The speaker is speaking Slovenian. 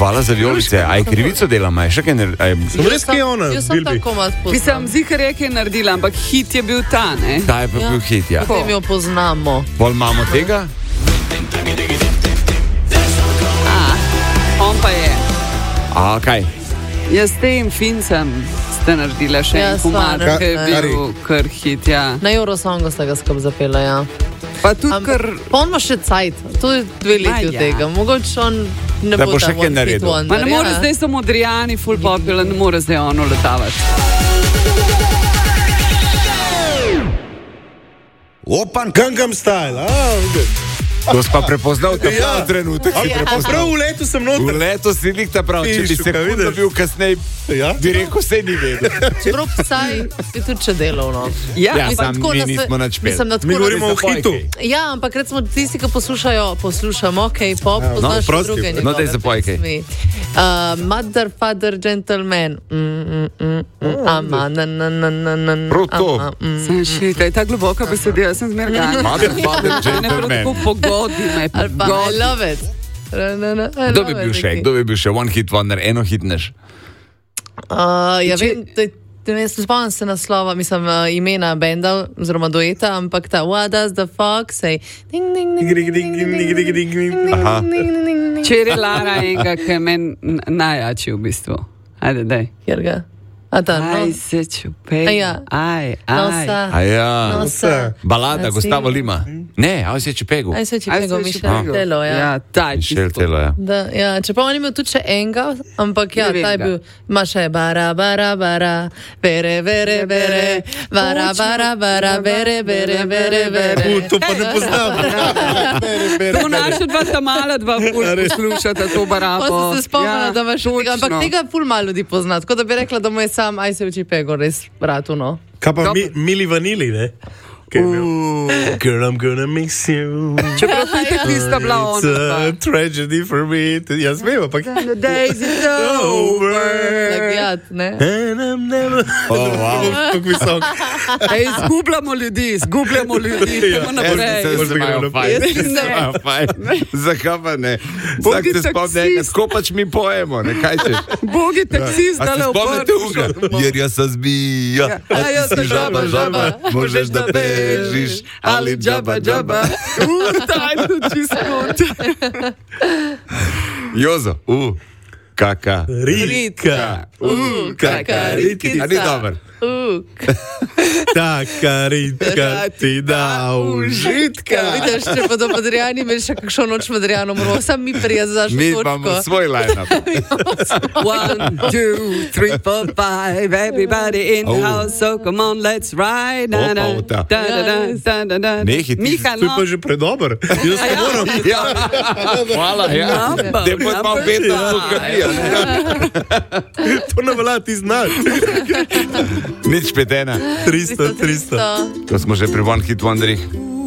Hvala za vijolice. A je krivico delama? Sem res kaj ona? Jaz sem tako malo poznam. Mislim, zihar je kaj naredila, ampak hit je bil ta, ne? Ta je pa bil hit, ja. Potem jo poznamo. Bolj imamo tega? On pa je. A, kaj? Jaz s tem Fincem ste naredila še en komad, ki je bil kar hit, ja. Na Eurosongu ste ga skupaj zapela, ja. Pa tudi kar... Pa on ima še cajt, tudi 2 leti od tega. Mogoče on ne bo ta one hit wonder. Ma ne more zdaj samo Adriani full popular, ne more zdaj ono letavati. Opan Gangnam Style, To si pa prepoznal ta trenutek. Prav v letu sem noter. V letu si nik ta prav, če bi sekundo bil kasnej, bi rekel, sej ni vedel. Čeprav Psy je tudi če delovno. Ja, sam mi nismo nič peli. Mi govorimo o hitu. Ja, ampak recimo tisti, ki poslušamo K-pop, poznaš druge njegove pesmi. Mother, Father, Gentleman. Prav to. Sem šita, je ta globoka besedila, sem zmergana. Mother, Father, Gentleman. I love it. Kdo bi bil še one hit wonder, eno hitneš? Ja, vem, ne spomnim se naslova, mislim, imena benda oziroma dueta, ampak ta What does the fox say? Ding, ding, ding, ding, ding, ding, ding. Čeri Lara enega, ki je meni najjači v bistvu. Ajde, daj. Kjer ga? Aj se čupej. Aj. Nosa. Balada, Gustavo Lima. Ne, aj se čupego. Aj se čupego, Mišel Telo, ja. Ja, taj. Mišel Telo, ja. Ja, čeprav on imel tudi še enega, ampak ja, taj bil, ima še bara, bara, bara, bere, bere, bere, bara, bara, bara, bere, bere, bere, bere. To pa ne poznam. To naša dva tamala, dva poslušata to barabo. Pa sem se spomnila, da imaš tega, ampak tega ful malo ljudi pozna, tako da bi rekla, da mu je sam aj se uči pego, res ratuno. Kaj pa Mili Vanili, ne? Girl, I'm gonna miss you. Čeprav to je tako ista bila ona. It's a tragedy for me. Jaz vem, ampak... The days is over. Plagijat, ne? And I'm never... wow. Tako visok. Ej, zgubljamo ljudi. Temo naprej. Zakaj pa ne? Vsak se spomne, tako pač mi pojemo, ne, kaj ćeš? Bogi taksist, da le spomnite uga? Jer ja se zbija, a ti si žaba, žaba, možeš da bežiš, ali džaba, džaba. Taj tu čisto. Jozo, kaka Ritka. Kaka Ritka. A ni dober? Taka Ritka ti da užitka. Vidiš, če pa do Madrijani imaš še kakšno noč Madrijano, moramo sam mi prijazaš točko. Mi imamo svoj line-up. 1, 2, 3, 4, 5, everybody in the house, so come on, let's ride. Nehit, to je pa že predober. Jaz se moram. Hvala, ja. Te pa imam vedno tukaj. To ne velja, ti znaš. Nič petena. 300. To smo že pri One Hit Wonderih.